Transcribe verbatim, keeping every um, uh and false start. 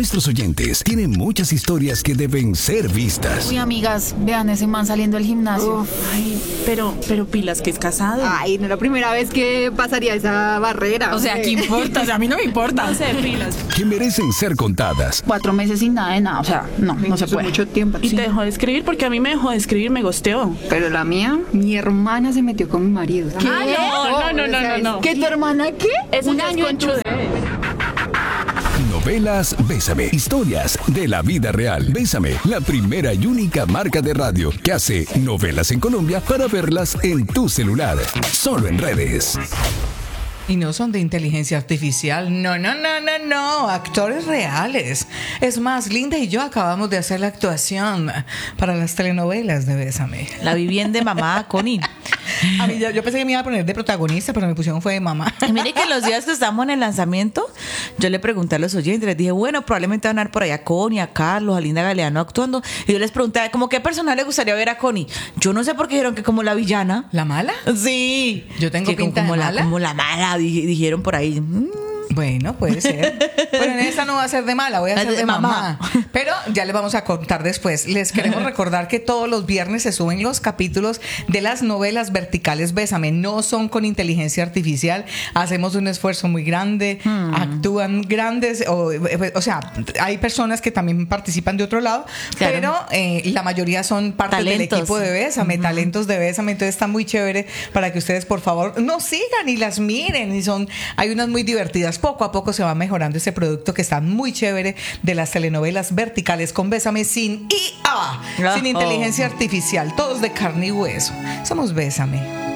Nuestros oyentes tienen muchas historias que deben ser vistas. Uy, amigas, vean ese man saliendo del gimnasio. Uf, ay, pero, pero pilas que es casado. Ay, no es la primera vez que pasaría esa barrera. O sea, ¿qué importa? O sea, a mí no me importa. No sé, pilas. Que merecen ser contadas. Cuatro meses sin nada de nada, o sea, no, no se Eso es puede. mucho tiempo. Y Sí. te dejó de escribir porque a mí me dejó de escribir, me gosteó. Pero la mía, mi hermana se metió con mi marido. ¿Qué? No, no, no, no, no. ¿Qué, tu hermana qué? Eso Un ya es año de conchudez. Novelas Bésame. Historias de la vida real. Bésame, la primera y única marca de radio que hace novelas en Colombia para verlas en tu celular. Solo en redes. Y no son de inteligencia artificial, no, no, no, no, no, actores reales. Es más, Linda y yo acabamos de hacer la actuación para las telenovelas de Bésame. La vivienda de mamá, Connie. A mí, yo, yo pensé que me iba a poner de protagonista, pero me pusieron fue de mamá. Y mire que los días que estamos en el lanzamiento, yo le pregunté a los oyentes, les dije, bueno, probablemente van a ver por allá a Connie, a Carlos, a Linda Galeano actuando. Y yo les pregunté, ¿cómo qué personaje le gustaría ver a Connie? Yo no sé por qué dijeron que como la villana. ¿La mala? Sí. Yo tengo Que como, pinta de como la, mala. como la mala, di- dijeron por ahí. Mm. Bueno, puede ser. Pero en esta no va a ser de mala, voy a Ah, ser de de mamá. mamá. Pero ya les vamos a contar después. Les queremos recordar que todos los viernes se suben los capítulos de las novelas verticales Bésame. No son con inteligencia artificial. Hacemos un esfuerzo muy grande. Hmm. Actúan grandes. O, o sea, hay personas que también participan de otro lado. Claro. Pero eh, la mayoría son parte talentos del equipo de Bésame, uh-huh. talentos de Bésame. Entonces está muy chévere para que ustedes, por favor, nos sigan y las miren. Y son, hay unas muy divertidas. Poco a poco se va mejorando ese producto que está muy chévere de las telenovelas verticales con Bésame sin I A, oh, sin inteligencia oh. artificial, todos de carne y hueso. Somos Bésame.